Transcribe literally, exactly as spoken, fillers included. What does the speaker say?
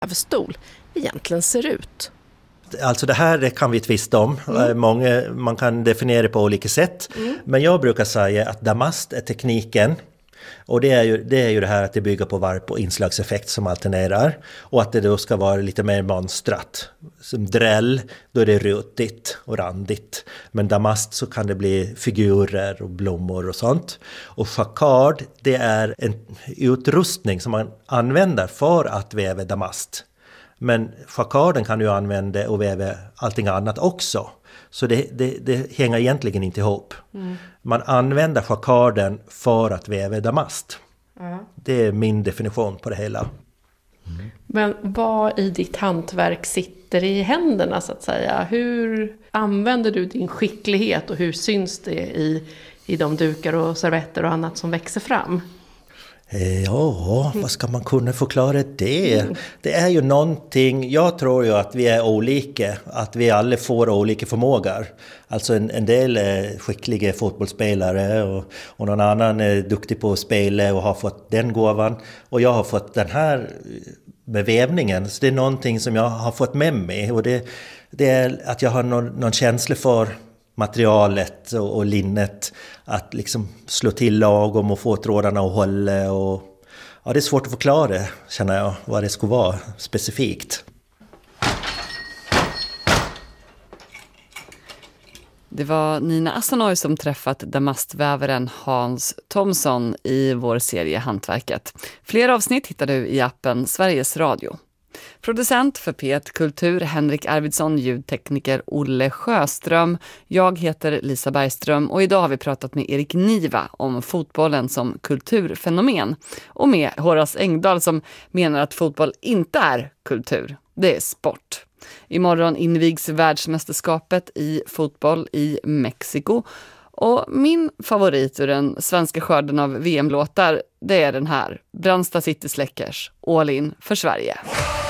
vävstol egentligen ser ut? Alltså det här det kan vi tvista om. Mm. Många, man kan definiera det på olika sätt. Mm. Men jag brukar säga att damast är tekniken. Och det är, ju, det är ju det här att det bygger på varp och inslagseffekt som alternerar. Och att det då ska vara lite mer mönstrat. Som dräll, då är det rutigt och randigt. Men damast så kan det bli figurer och blommor och sånt. Och jacquard, det är en utrustning som man använder för att väva damast. Men jacquarden kan du använda och väva allting annat också. Så det, det, det hänger egentligen inte ihop. Mm. Man använder jacquarden för att väva damast. Mm. Det är min definition på det hela. Mm. Men vad i ditt hantverk sitter i händerna så att säga? Hur använder du din skicklighet och hur syns det i, i de dukar och servetter och annat som växer fram? Ja, vad ska man kunna förklara det? Det är ju någonting, jag tror ju att vi är olika, att vi alla får olika förmågor. Alltså en, en del är skickliga fotbollsspelare och, och någon annan är duktig på att spela och har fått den gåvan. Och jag har fått den här med vävningen, så det är någonting som jag har fått med mig. Och det, det är att jag har någon, någon känsla för materialet och, och linnet, att liksom slå till lagom och få trådarna att hålla. Och, ja, det är svårt att förklara, känner jag, vad det ska vara specifikt. Det var Nina Asanoy som träffat damastvävaren Hans Thomsson i vår serie Hantverket. Fler avsnitt hittar du i appen Sveriges Radio. Producent för P ett Kultur Henrik Arvidsson, ljudtekniker Olle Sjöström. Jag heter Lisa Bergström och idag har vi pratat med Erik Niva om fotbollen som kulturfenomen. Och med Horace Engdahl som menar att fotboll inte är kultur, det är sport. Imorgon invigs världsmästerskapet i fotboll i Mexiko. Och min favorit ur den svenska skörden av V M-låtar, det är den här. Brandsta City Släckers, All in för Sverige.